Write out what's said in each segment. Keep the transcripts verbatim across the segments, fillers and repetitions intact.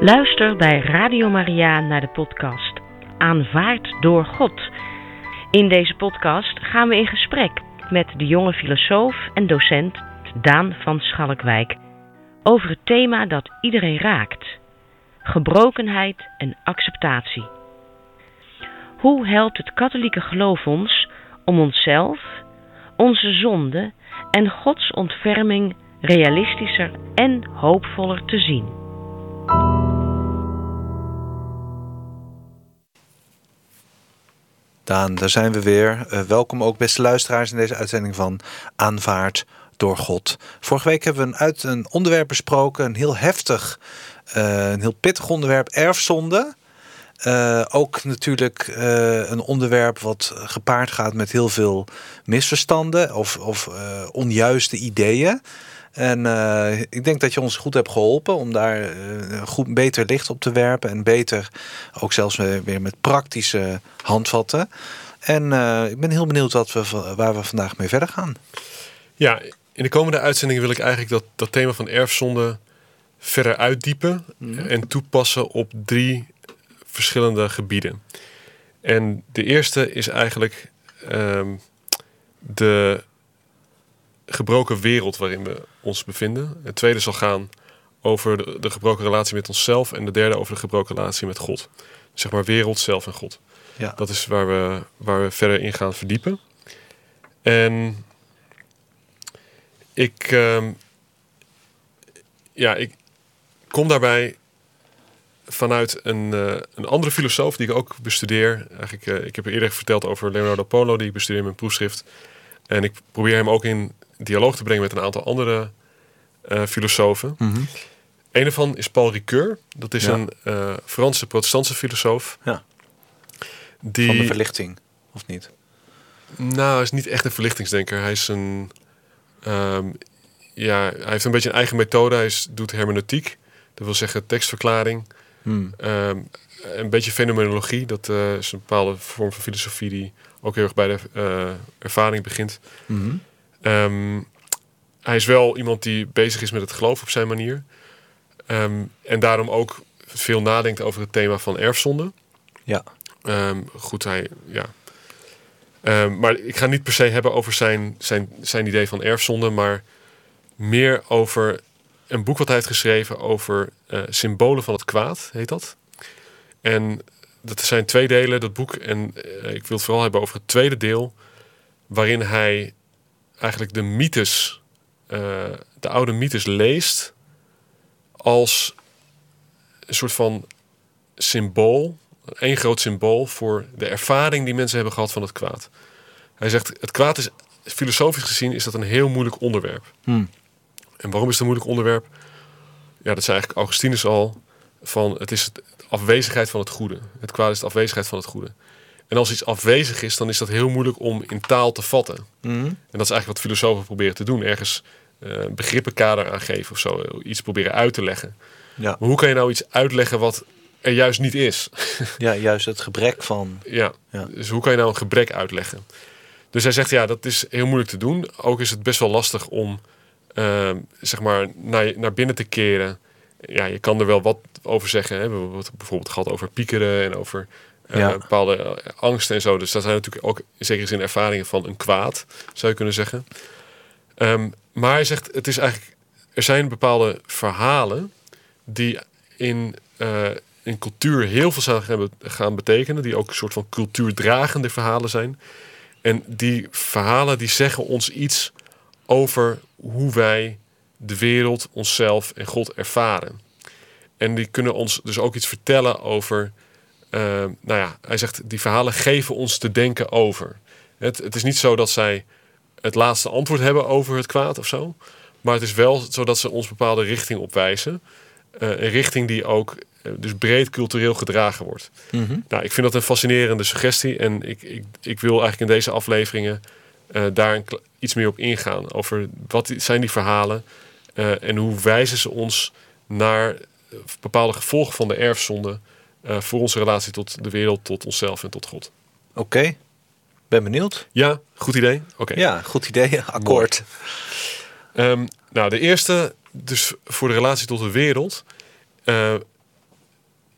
Luister bij Radio Maria naar de podcast Aanvaard door God. In deze podcast gaan we in gesprek met de jonge filosoof en docent Daan van Schalkwijk over het thema dat iedereen raakt: gebrokenheid en acceptatie. Hoe helpt het katholieke geloof ons om onszelf, onze zonde en Gods ontferming realistischer en hoopvoller te zien? Daan, daar zijn we weer. Uh, welkom ook beste luisteraars in deze uitzending van Aanvaard door God. Vorige week hebben we een, uit, een onderwerp besproken, een heel heftig, uh, een heel pittig onderwerp, erfzonde. Uh, ook natuurlijk uh, een onderwerp wat gepaard gaat met heel veel misverstanden of, of uh, onjuiste ideeën. En uh, ik denk dat je ons goed hebt geholpen om daar uh, goed, beter licht op te werpen. En beter ook zelfs weer met praktische handvatten. En uh, ik ben heel benieuwd wat we, waar we vandaag mee verder gaan. Ja, in de komende uitzending wil ik eigenlijk dat, dat thema van erfzonde verder uitdiepen. Mm-hmm. En toepassen op drie verschillende gebieden. En de eerste is eigenlijk um, de gebroken wereld waarin we ons bevinden. Het tweede zal gaan over de, de gebroken relatie met onszelf. En de derde over de gebroken relatie met God. Zeg maar wereld, zelf en God. Ja. Dat is waar we, waar we verder in gaan verdiepen. En ik, uh, ja, ik kom daarbij vanuit een, uh, een andere filosoof die ik ook bestudeer. Eigenlijk, uh, ik heb eerder verteld over Leonardo Polo, die ik bestudeer in mijn proefschrift. En ik probeer hem ook in dialoog te brengen met een aantal andere uh, filosofen. Mm-hmm. Een daarvan is Paul Ricoeur. Dat is ja. een uh, Franse protestantse filosoof. Ja. Die, van de verlichting, of niet? Nou, hij is niet echt een verlichtingsdenker. Hij is een... Um, ja, hij heeft een beetje een eigen methode. Hij is, doet hermeneutiek. Dat wil zeggen tekstverklaring. Hmm. Um, een beetje fenomenologie. Dat uh, is een bepaalde vorm van filosofie die ook heel erg bij de uh, ervaring begint. Mm-hmm. Um, hij is wel iemand die bezig is met het geloof op zijn manier. Um, en daarom ook veel nadenkt over het thema van erfzonde. Ja. Um, goed, hij... Ja. Um, maar ik ga niet per se hebben over zijn, zijn, zijn idee van erfzonde, maar meer over een boek wat hij heeft geschreven over uh, symbolen van het kwaad, heet dat. En dat zijn twee delen, dat boek. En uh, ik wil het vooral hebben over het tweede deel, waarin hij eigenlijk de mythes, uh, de oude mythes leest als een soort van symbool, één groot symbool voor de ervaring die mensen hebben gehad van het kwaad. Hij zegt, het kwaad is, filosofisch gezien, is dat een heel moeilijk onderwerp. Hmm. En waarom is het een moeilijk onderwerp? Ja, dat zei eigenlijk Augustinus al, van het is de afwezigheid van het goede. Het kwaad is de afwezigheid van het goede. En als iets afwezig is, dan is dat heel moeilijk om in taal te vatten. Mm-hmm. En dat is eigenlijk wat filosofen proberen te doen. Ergens uh, een begrippenkader aangeven of zo. Iets proberen uit te leggen. Ja. Maar hoe kan je nou iets uitleggen wat er juist niet is? Ja, juist het gebrek van... Ja, ja, dus hoe kan je nou een gebrek uitleggen? Dus hij zegt, ja, dat is heel moeilijk te doen. Ook is het best wel lastig om uh, zeg maar naar, naar binnen te keren. Ja, je kan er wel wat over zeggen. Hè? We hebben het bijvoorbeeld gehad over piekeren en over uh, ja. bepaalde angsten en zo. Dus dat zijn natuurlijk ook in zekere zin ervaringen van een kwaad, zou je kunnen zeggen. Um, maar hij zegt, het is eigenlijk, er zijn bepaalde verhalen die in, uh, in cultuur heel veel zouden gaan betekenen, die ook een soort van cultuurdragende verhalen zijn. En die verhalen die zeggen ons iets over hoe wij de wereld, onszelf en God ervaren. En die kunnen ons dus ook iets vertellen over... Uh, nou ja, hij zegt, die verhalen geven ons te denken over. Het, het is niet zo dat zij het laatste antwoord hebben over het kwaad of zo. Maar het is wel zo dat ze ons bepaalde richting opwijzen. Uh, een richting die ook uh, dus breed cultureel gedragen wordt. Mm-hmm. Nou, ik vind dat een fascinerende suggestie. En ik, ik, ik wil eigenlijk in deze afleveringen uh, daar een, iets meer op ingaan. Over wat zijn die verhalen uh, en hoe wijzen ze ons naar bepaalde gevolgen van de erfzonde uh, voor onze relatie tot de wereld, tot onszelf en tot God. Oké, okay. Ben benieuwd. Ja, goed idee. Okay. Ja, goed idee. Akkoord. Um, nou, de eerste, dus voor de relatie tot de wereld. Uh,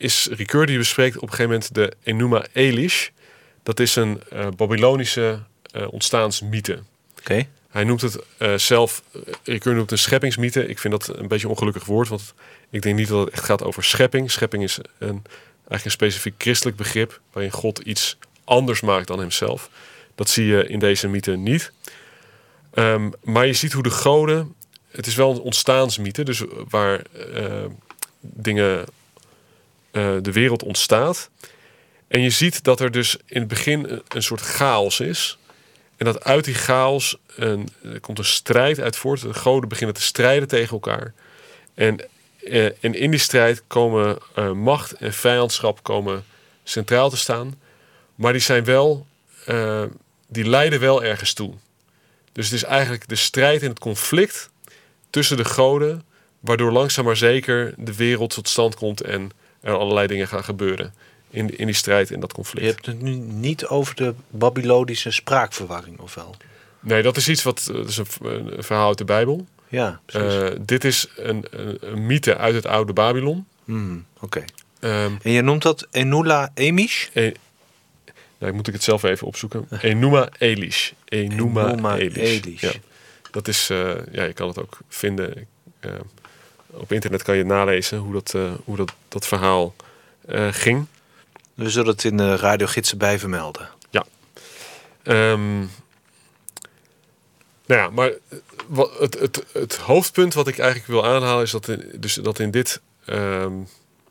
is Ricoeur die bespreekt op een gegeven moment de Enuma Elish. Dat is een uh, Babylonische uh, ontstaansmythe. Oké. Okay. Hij noemt het uh, zelf, Ricoeur noemt het een scheppingsmythe. Ik vind dat een beetje een ongelukkig woord, want ik denk niet dat het echt gaat over schepping. Schepping is een, eigenlijk een specifiek christelijk begrip waarin God iets anders maakt dan hemzelf. Dat zie je in deze mythe niet. Um, maar je ziet hoe de goden, het is wel een ontstaansmythe, dus waar uh, dingen, uh, de wereld ontstaat. En je ziet dat er dus in het begin een, een soort chaos is. En dat uit die chaos een, er komt een strijd uit voort. De goden beginnen te strijden tegen elkaar. En, uh, en in die strijd komen uh, macht en vijandschap komen centraal te staan. Maar die zijn wel, uh, die leiden wel ergens toe. Dus het is eigenlijk de strijd en het conflict tussen de goden, waardoor langzaam maar zeker de wereld tot stand komt en er allerlei dingen gaan gebeuren in, in die strijd en dat conflict. Je hebt het nu niet over de Babylonische spraakverwarring, of wel? Nee, dat is iets wat, dat is een, een verhaal uit de Bijbel. Ja, precies. Uh, dit is een, een, een mythe uit het oude Babylon. Mm, Oké. Okay. Um, en je noemt dat Enuma Elish? E- nou, moet ik het zelf even opzoeken. Enuma Elish. Enuma, Enuma Elish. Elish. Ja. Dat is, uh, ja, je kan het ook vinden. Uh, op internet kan je nalezen hoe dat, uh, hoe dat, dat verhaal uh, ging. We zullen het in de radiogidsen bij vermelden. Ja. Um, nou ja, maar wat, het, het, het hoofdpunt wat ik eigenlijk wil aanhalen is dat in, dus dat in dit, um,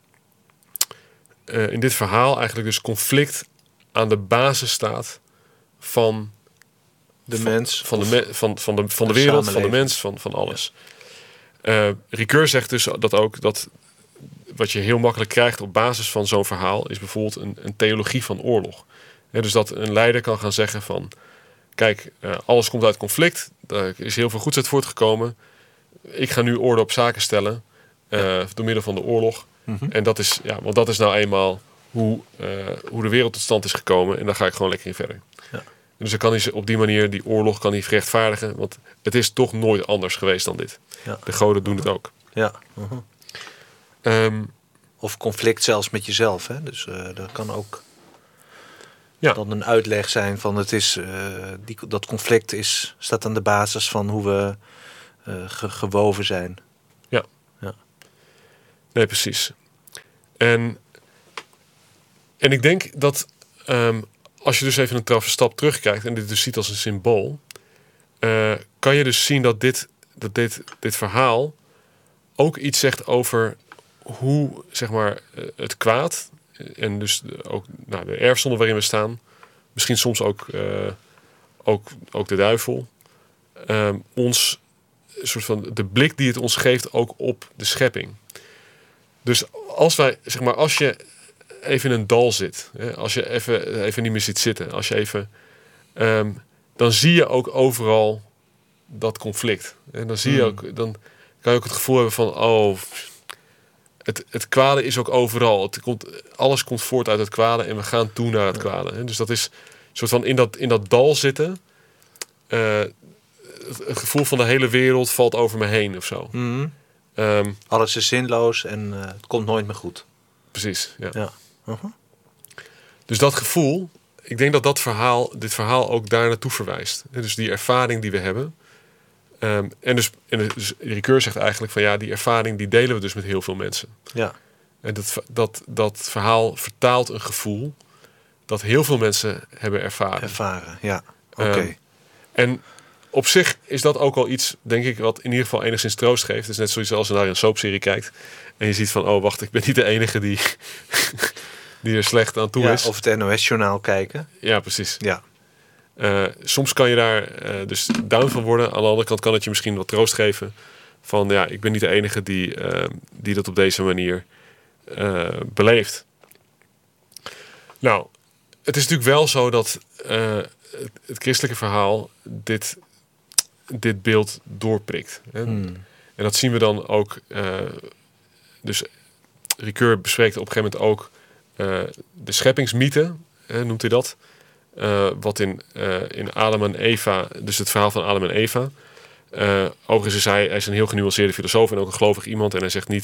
uh, in dit verhaal eigenlijk dus conflict aan de basis staat van de van, mens, van de, me, van, van de, van de, de wereld, van de mens, van, van alles. Ja. Uh, Ricoeur zegt dus dat ook dat wat je heel makkelijk krijgt op basis van zo'n verhaal is bijvoorbeeld een, een theologie van oorlog. He, dus dat een leider kan gaan zeggen van, kijk, uh, alles komt uit conflict, er is heel veel goeds uit voortgekomen. Ik ga nu orde op zaken stellen uh, ja. door middel van de oorlog. Mm-hmm. En dat is, ja, want dat is nou eenmaal hoe, uh, hoe de wereld tot stand is gekomen. En daar ga ik gewoon lekker in verder. Ja. Dus dan kan hij op die manier die oorlog kan hij rechtvaardigen. Want het is toch nooit anders geweest dan dit. Ja. De goden doen het ook. Ja. Uh-huh. Um, of conflict zelfs met jezelf. Hè? Dus uh, dat kan ook ja. dan een uitleg zijn van het is, uh, die, dat conflict is, staat aan de basis van hoe we uh, ge- gewoven zijn. Ja. ja. Nee, precies. En, en ik denk dat um, als je dus even een traffe stap terugkijkt en dit dus ziet als een symbool, uh, kan je dus zien dat dit, dat dit, dit verhaal ook iets zegt over hoe, zeg maar, het kwaad en dus de, ook nou, de erfzonde waarin we staan, misschien soms ook, uh, ook, ook de duivel, um, ons soort van de blik die het ons geeft ook op de schepping. Dus als wij, zeg maar, als je even in een dal zit, hè, als je even, even niet meer ziet zitten, als je even, um, dan zie je ook overal dat conflict. En dan zie je ook, dan kan je ook het gevoel hebben van, oh, het, het kwade is ook overal. Het komt, alles komt voort uit het kwade en we gaan toe naar het kwade. Hè. Dus dat is een soort van in dat, in dat dal zitten. Uh, het, het gevoel van de hele wereld valt over me heen of zo. Mm-hmm. Um, Alles is zinloos en uh, het komt nooit meer goed. Precies, ja. ja. Uh-huh. Dus dat gevoel, ik denk dat dat verhaal, dit verhaal ook daar naartoe verwijst. Dus die ervaring die we hebben. Um, en dus, en dus Ricoeur zegt eigenlijk van ja, die ervaring die delen we dus met heel veel mensen. Ja. En dat, dat, dat verhaal vertaalt een gevoel dat heel veel mensen hebben ervaren. Ervaren, ja. Oké. Okay. Um, en op zich is dat ook al iets, denk ik, wat in ieder geval enigszins troost geeft. Het is net zoiets als je naar een soapserie kijkt en je ziet van, oh wacht, ik ben niet de enige die, die er slecht aan toe ja, is. Of het N O S-journaal kijken. Ja, precies. Ja. Uh, soms kan je daar uh, dus down van worden. Aan de andere kant kan het je misschien wat troost geven. Van ja, ik ben niet de enige die, uh, die dat op deze manier uh, beleeft. Nou, het is natuurlijk wel zo dat uh, het, het christelijke verhaal dit, dit beeld doorprikt. Hè? Hmm. En dat zien we dan ook. Uh, dus Ricoeur bespreekt op een gegeven moment ook uh, de scheppingsmythe, hè, noemt hij dat. Uh, wat in, uh, in Adam en Eva, dus het verhaal van Adam en Eva. Uh, overigens is hij, hij is een heel genuanceerde filosoof en ook een gelovig iemand. En hij zegt niet,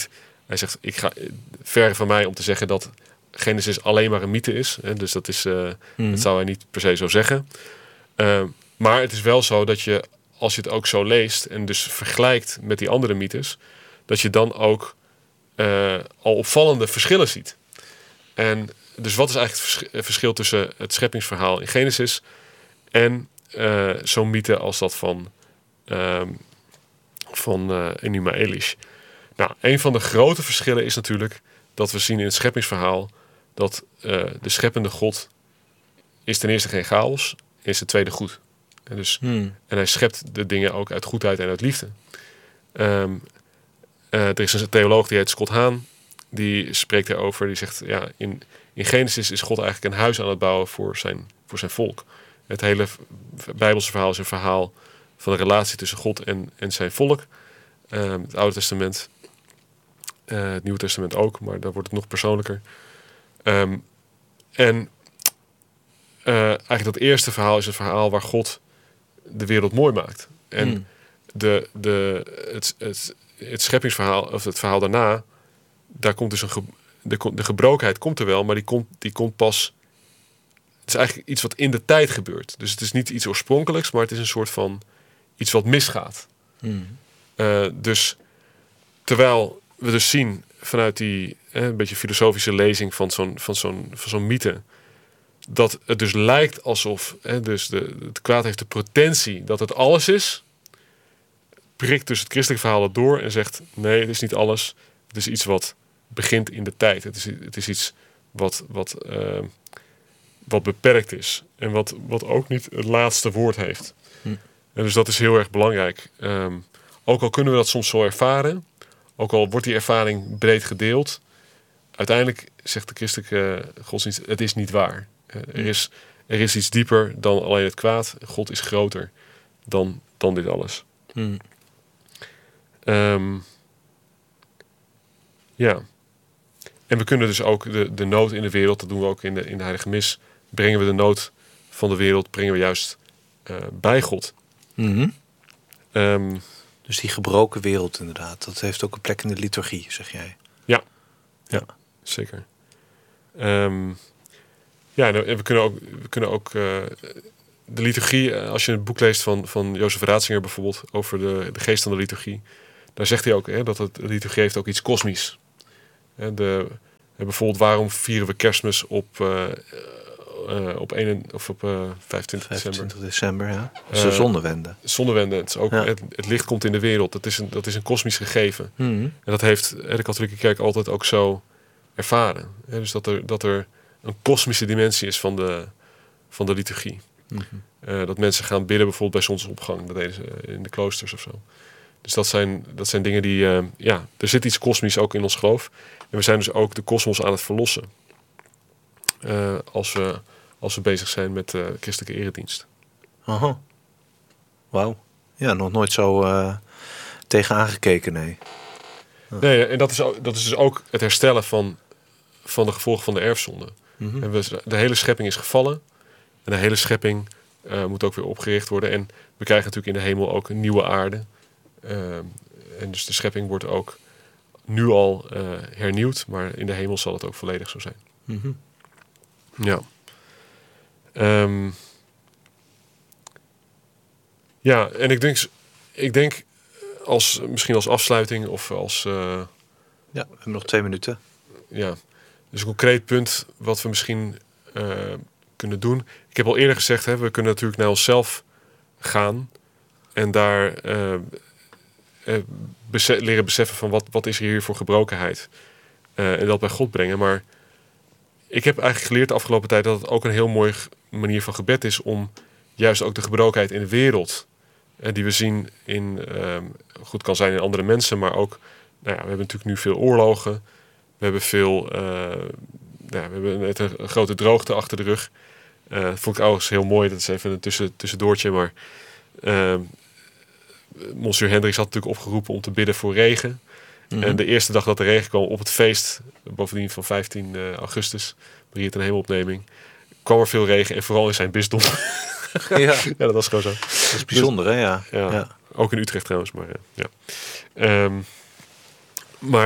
Hij zegt, ik ga ver van mij om te zeggen dat Genesis alleen maar een mythe is. Hè? Dus dat, is, uh, mm. dat zou hij niet per se zo zeggen. Uh, maar het is wel zo dat je, als je het ook zo leest en dus vergelijkt met die andere mythes, dat je dan ook uh, al opvallende verschillen ziet. En dus wat is eigenlijk het verschil tussen het scheppingsverhaal in Genesis en uh, zo'n mythe als dat van, uh, van uh, Enuma Elish? Nou, een van de grote verschillen is natuurlijk dat we zien in het scheppingsverhaal dat uh, de scheppende God is ten eerste geen chaos, is ten tweede goed. En, dus, hmm. en hij schept de dingen ook uit goedheid en uit liefde. Um, uh, er is een theoloog die heet Scott Hahn, die spreekt daarover. Die zegt, ja, in, in Genesis is God eigenlijk een huis aan het bouwen voor zijn, voor zijn volk. Het hele Bijbelse verhaal is een verhaal van de relatie tussen God en, en zijn volk. Um, het Oude Testament, uh, het Nieuwe Testament ook, maar daar wordt het nog persoonlijker. Um, en uh, eigenlijk dat eerste verhaal is een verhaal waar God de wereld mooi maakt. En hmm. de, de, het, het, het scheppingsverhaal, of het verhaal daarna, daar komt dus een ge, de, de gebrokenheid komt er wel, maar die komt, die komt pas. Het is eigenlijk iets wat in de tijd gebeurt. Dus het is niet iets oorspronkelijks, maar het is een soort van iets wat misgaat. Hmm. Uh, dus terwijl we dus zien vanuit die eh, een beetje filosofische lezing van zo'n, van zo'n, van zo'n mythe, dat het dus lijkt alsof hè, dus de, het kwaad heeft de potentie dat het alles is, prikt dus het christelijke verhaal het door en zegt, nee, het is niet alles. Het is iets wat begint in de tijd. Het is, het is iets wat, wat, uh, wat beperkt is. En wat, wat ook niet het laatste woord heeft. Hm. En dus dat is heel erg belangrijk. Um, ook al kunnen we dat soms zo ervaren, ook al wordt die ervaring breed gedeeld, uiteindelijk zegt de christelijke godsdienst, het is niet waar. Uh, er, is, er is iets dieper dan alleen het kwaad. God is groter dan, dan dit alles. Hmm. Um, ja. En we kunnen dus ook de, de nood in de wereld, dat doen we ook in de, in de Heilige Mis, brengen we de nood van de wereld, brengen we juist uh, bij God. Mm-hmm. Um, dus die gebroken wereld inderdaad, dat heeft ook een plek in de liturgie, zeg jij? Ja, ja, ja. Zeker. Um, ja, en we kunnen ook, we kunnen ook uh, de liturgie, als je een boek leest van, van Jozef Ratzinger bijvoorbeeld, over de, de geest van de liturgie, daar zegt hij ook hè, dat het, de liturgie heeft ook iets kosmisch. En de, bijvoorbeeld, waarom vieren we Kerstmis op, uh, uh, op, een, of op uh, vijfentwintig vijfentwintig december, ja. Dat is de zonnewende. Uh, zonnewende. Het, is ook, ja. het, het licht komt in de wereld. Dat is een, dat is een kosmisch gegeven. Mm-hmm. En dat heeft de katholieke kerk altijd ook zo ervaren. Hè, dus dat er, dat er een kosmische dimensie is van de, van de liturgie. Mm-hmm. Uh, dat mensen gaan bidden bijvoorbeeld bij zonsopgang. Dat deden ze in de kloosters of zo. Dus dat zijn, dat zijn dingen die... Uh, ja, er zit iets kosmisch ook in ons geloof. En we zijn dus ook de kosmos aan het verlossen. Uh, als, we, als we bezig zijn met de uh, christelijke eredienst. Aha. Wauw. Ja, nog nooit zo uh, tegen aangekeken, nee. Oh. Nee, en dat is, dat is dus ook het herstellen van, van de gevolgen van de erfzonde. Mm-hmm. En we, de hele schepping is gevallen. En de hele schepping uh, moet ook weer opgericht worden. En we krijgen natuurlijk in de hemel ook een nieuwe aarde. Uh, en dus de schepping wordt ook nu al uh, hernieuwd, maar in de hemel zal het ook volledig zo zijn. Mm-hmm. Ja. Um, ja, en ik denk, ik denk als, misschien als afsluiting of als... Uh, ja, we hebben nog twee minuten. Ja, dus een concreet punt wat we misschien uh, kunnen doen. Ik heb al eerder gezegd, hè, we kunnen natuurlijk naar onszelf gaan en daar... Uh, Uh, bese- leren beseffen van wat, wat is er hier voor gebrokenheid. Uh, en dat bij God brengen. Maar ik heb eigenlijk geleerd de afgelopen tijd dat het ook een heel mooie g- manier van gebed is om juist ook de gebrokenheid in de wereld, uh, die we zien in, uh, goed kan zijn in andere mensen, maar ook, nou ja, we hebben natuurlijk nu veel oorlogen. We hebben veel, uh, nou ja, we hebben net een, een grote droogte achter de rug. Uh, dat vond ik overigens heel mooi. Dat is even een tussen, tussendoortje, maar... Uh, Monsieur Hendricks had natuurlijk opgeroepen om te bidden voor regen. Mm-hmm. En de eerste dag dat de regen kwam op het feest, bovendien van vijftien augustus, Maria ten Hemelopneming, kwam er veel regen en vooral in zijn bisdom. Ja. Ja, dat was gewoon zo. Dat is bijzonder, dus, hè? Ja. Ja, ja. Ook in Utrecht trouwens, maar ja. Um, maar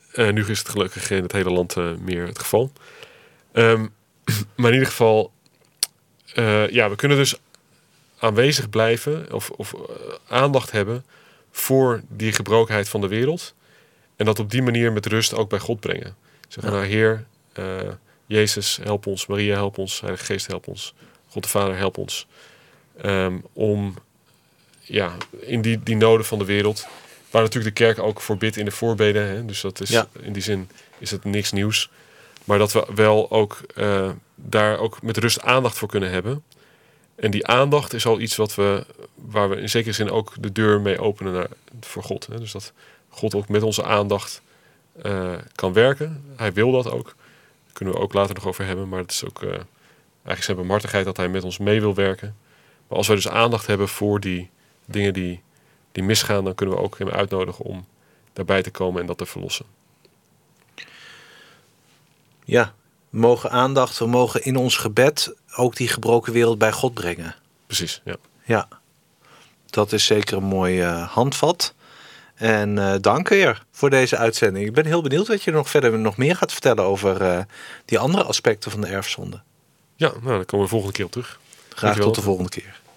Uh, nu is het gelukkig in het hele land uh, meer het geval. Um, maar in ieder geval, uh, ja, we kunnen dus aanwezig blijven of, of uh, aandacht hebben voor die gebrokenheid van de wereld. En dat op die manier met rust ook bij God brengen. Zeggen, ja. nou Heer, uh, Jezus, help ons. Maria, help ons. Heilige Geest, help ons. God de Vader, help ons. Um, om ja, in die, die noden van de wereld, waar natuurlijk de kerk ook voor bidt in de voorbeden. Hè? Dus dat is, ja. in die zin is het niks nieuws. Maar dat we wel ook uh, daar ook met rust aandacht voor kunnen hebben. En die aandacht is al iets wat we, waar we in zekere zin ook de deur mee openen naar, voor God. Hè? Dus dat God ook met onze aandacht uh, kan werken. Hij wil dat ook. Daar kunnen we ook later nog over hebben. Maar het is ook uh, eigenlijk zijn bemartigheid dat hij met ons mee wil werken. Maar als wij dus aandacht hebben voor die dingen die, die misgaan, dan kunnen we ook hem uitnodigen om daarbij te komen en dat te verlossen. Ja, we mogen aandacht, we mogen in ons gebed ook die gebroken wereld bij God brengen. Precies, ja. Ja, dat is zeker een mooi uh, handvat. En uh, dank weer voor deze uitzending. Ik ben heel benieuwd wat je nog verder nog meer gaat vertellen over uh, die andere aspecten van de erfzonde. Ja, nou, daar komen we de volgende keer op terug. Graag tot de volgende keer.